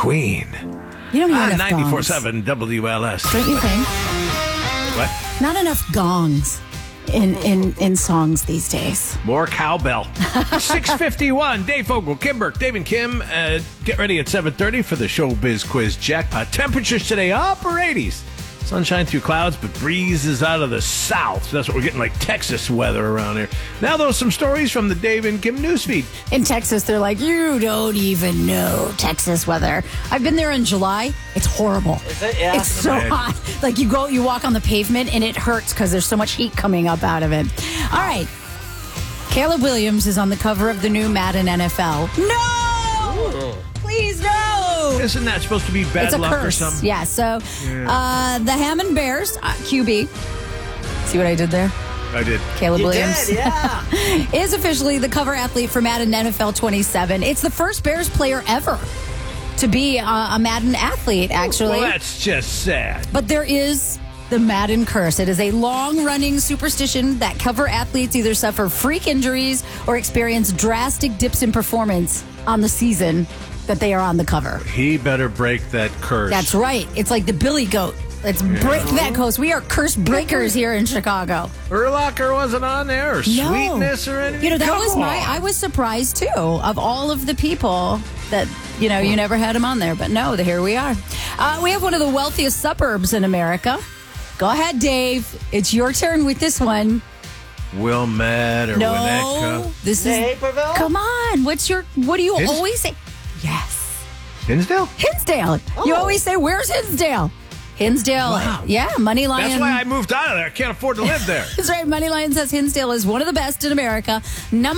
Queen. You don't hear enough gongs. 94.7 WLS. Don't you think? What? Not enough gongs in songs these days. More cowbell. 6:51. Dave Fogel, Kim Burke, Dave and Kim. Get ready at 7:30 for the Showbiz Quiz Jackpot. Temperatures today, upper 80s. Sunshine through clouds, but breeze is out of the south. That's what we're getting, like Texas weather around here. Now, though, some stories from the Dave and Kim newsfeed. In Texas, they're like, you don't even know Texas weather. I've been there in July. It's horrible. Is it? Yeah. It's so hot. Like, you walk on the pavement, and it hurts because there's so much heat coming up out of it. All right. Caleb Williams is on the cover of the new Madden NFL. No! Please, no! Isn't that supposed to be bad It's a luck curse. or something? Yeah, so the Hammond Bears, QB. See what I did there? I did. Caleb You Williams. did, yeah. is officially the cover athlete for Madden NFL 27. It's the first Bears player ever to be a Madden athlete, actually. Well, that's just sad. But there is the Madden curse. It is a long-running superstition that cover athletes either suffer freak injuries or experience drastic dips in performance on the season that they are on the cover. He better break that curse. That's right. It's like the Billy Goat. Let's break that curse. We are curse breakers here in Chicago. Urlacher wasn't on there, or Sweetness or anything. You know, that Come was on. I was surprised too, of all of the people that, you never had him on there. But no, here we are. We have one of the wealthiest suburbs in America. Go ahead, Dave. It's your turn with this one. Wilmette or Winnetka. This is Naperville? Come on. What do you Hins- always say? Yes. Hinsdale? Hinsdale. You always say, where's Hinsdale? Hinsdale. Wow. Yeah, Money Lion. That's why I moved out of there. I can't afford to live there. That's right. Money Lion says Hinsdale is one of the best in America.